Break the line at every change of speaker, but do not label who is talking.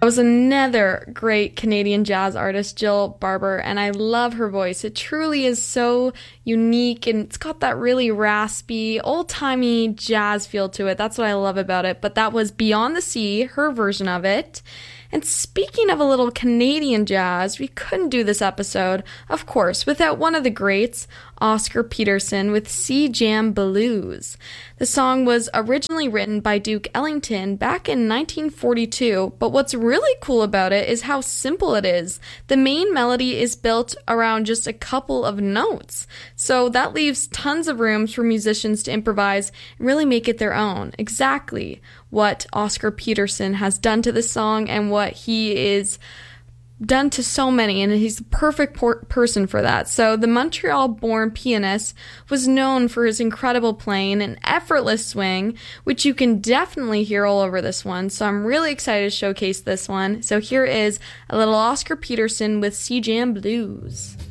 That was another great Canadian jazz artist, Jill Barber, and I love her voice. It truly is so unique and it's got that really raspy, old-timey jazz feel to it. That's what I love about it. But that was Beyond the Sea, her version of it. And speaking of a little Canadian jazz, we couldn't do this episode, of course, without one of the greats, Oscar Peterson with Sea Jam Blues. The song was originally written by Duke Ellington back in 1942, but what's really cool about it is how simple it is. The main melody is built around just a couple of notes, so that leaves tons of room for musicians to improvise and really make it their own. Exactly what Oscar Peterson has done to this song and what he is done to so many, and he's the perfect person for that. So the Montreal-born pianist was known for his incredible playing and effortless swing, which you can definitely hear all over this one. So I'm really excited to showcase this one. So here is a little Oscar Peterson with Sea Jam Blues.